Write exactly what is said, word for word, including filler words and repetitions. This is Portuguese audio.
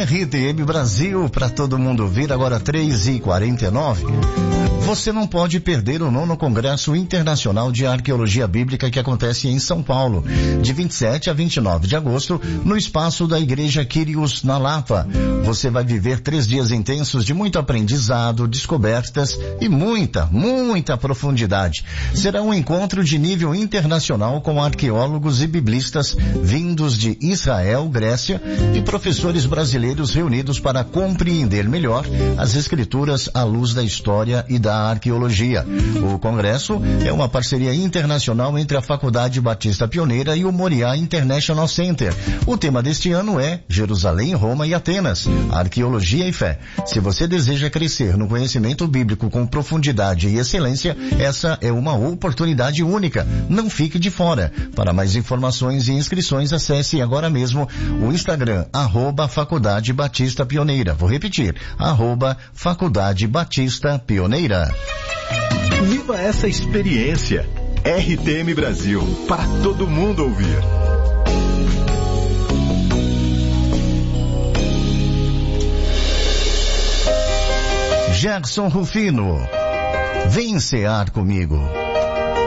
R T M Brasil, para todo mundo ouvir, agora três e quarenta e nove. Você não pode perder o nono Congresso Internacional de Arqueologia Bíblica que acontece em São Paulo, de vinte e sete a vinte e nove de agosto, no espaço da Igreja Quírios, na Lapa. Você vai viver três dias intensos de muito aprendizado, descobertas e muita, muita profundidade. Será um encontro de nível internacional com arqueólogos e biblistas vindos de Israel, Grécia e professores brasileiros reunidos para compreender melhor as escrituras à luz da história e da arqueologia. O congresso é uma parceria internacional entre a Faculdade Batista Pioneira e o Moriá International Center. O tema deste ano é Jerusalém, Roma e Atenas, arqueologia e fé. Se você deseja crescer no conhecimento bíblico com profundidade e excelência, essa é uma oportunidade única. Não fique de fora. Para mais informações e inscrições, acesse agora mesmo o Instagram, arroba Faculdade Batista Pioneira. Vou repetir, arroba Faculdade Batista Pioneira. Viva essa experiência. R T M Brasil, para todo mundo ouvir. Gerson Rufino, vem cear comigo.